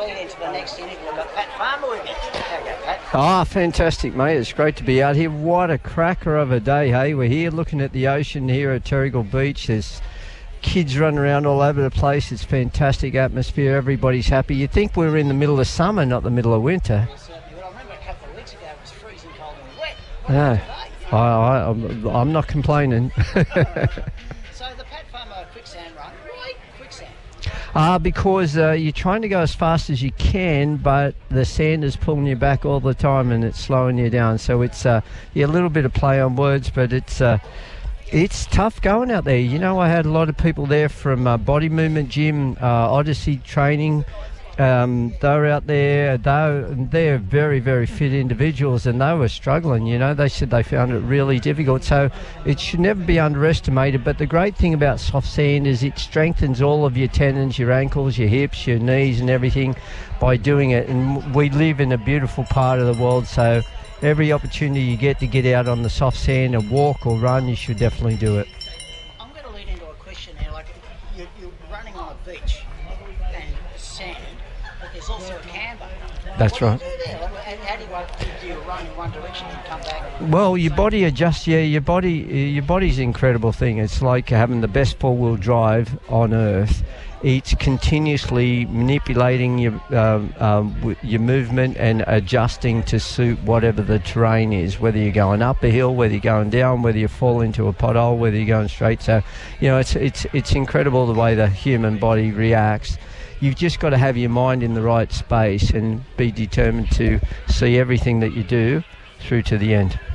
lead into the next interview. We've got Pat Farmer with me. How you go, Pat? Ah, fantastic, mate. It's great to be out here. What a cracker of a day, hey? We're here looking at the ocean here at Terrigal Beach. There's kids running around all over the place. It's fantastic atmosphere. Everybody's happy. You'd think we were in the middle of summer, not the middle of winter. Well, I remember a couple of weeks ago it was freezing cold and wet. No, I'm not complaining. So the Pat Farmer quicksand run, why quicksand? Because you're trying to go as fast as you can, but the sand is pulling you back all the time and it's slowing you down. So it's a little bit of play on words, but it's tough going out there. You know, I had a lot of people there from Body Movement Gym, Odyssey Training. They're out there. They're very, very fit individuals, and they were struggling. You know, they said they found it really difficult. So it should never be underestimated. But the great thing about soft sand is it strengthens all of your tendons, your ankles, your hips, your knees, and everything by doing it. And we live in a beautiful part of the world, so every opportunity you get to get out on the soft sand and walk or run, you should definitely do it. I'm going to lead into a question now. Like, you're running on a beach and sand, but there's also a camber. That's right. What do you do there? How do you run in one direction and come back? Well, your body adjusts. Yeah, your body's an incredible thing. It's like having the best four-wheel drive on Earth. It's continuously manipulating your movement and adjusting to suit whatever the terrain is, whether you're going up a hill, whether you're going down, whether you fall into a pothole, whether you're going straight. So, you know, it's incredible the way the human body reacts. You've just got to have your mind in the right space and be determined to see everything that you do through to the end.